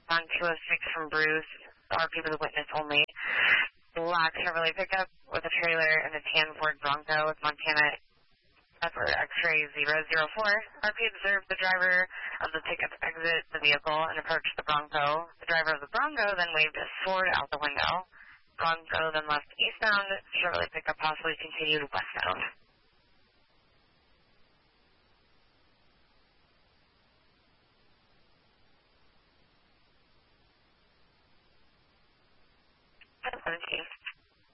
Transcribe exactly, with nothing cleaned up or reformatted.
on two oh six from Bruce, R P with a witness only. Black Chevrolet pickup with a trailer and a tan Ford Bronco with Montana for X-ray zero zero four. R P observed the driver of the pickup exit the vehicle and approached the Bronco. The driver of the Bronco then waved his sword out the window. Bronco then left eastbound. Chevrolet pickup possibly continued westbound. seventeen.